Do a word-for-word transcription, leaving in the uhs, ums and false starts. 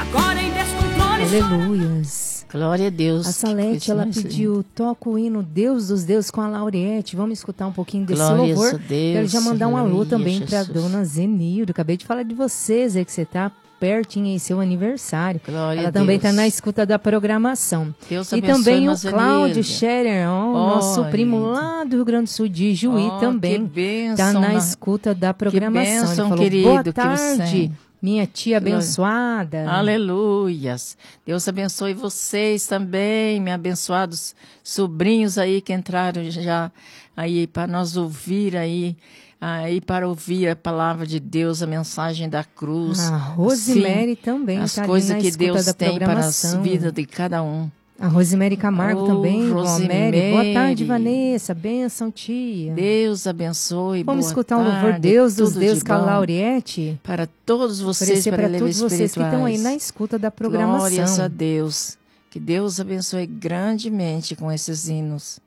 agora em descontrole. Aleluias. Glória a Deus. A Salete, ela pediu, toca o hino Deus dos Deuses com a Laurete. Vamos escutar um pouquinho desse Glória louvor. a Deus. Quero já mandar um alô também para Jesus. dona Zenildo. Acabei de falar de você, Zé, que você tá pertinho em seu aniversário. Glória ela a também Deus. está na escuta da programação. Deus e abençoe, também o nossa Cláudio Nilda. Scherer, ó, o nosso Oh, primo lindo. lá do Rio Grande do Sul, de Juí Oh, também. que bênção Está na na- escuta da programação. Que bênção, Ele falou, querido, boa que tarde, você- minha tia Glória. abençoada. Aleluias. Deus abençoe vocês também, meus abençoados sobrinhos aí que entraram já aí para nós ouvir aí, aí para ouvir a palavra de Deus, a mensagem da cruz. A Rosemary Sim, também as tá ali coisas na que escuta Deus da tem para a programação. vida de cada um. A Rosemary Camargo Oh, também. Rosemary. Boa tarde, Rosemary. Vanessa. Bênção, tia. Deus abençoe. Vamos boa escutar o louvor tarde, Deus dos tudo Deus de com a bom Laurete. para todos vocês, Oferecer para para levar todos vocês que estão aí espirituais. na escuta da programação. Glórias a Deus. Que Deus abençoe grandemente com esses hinos.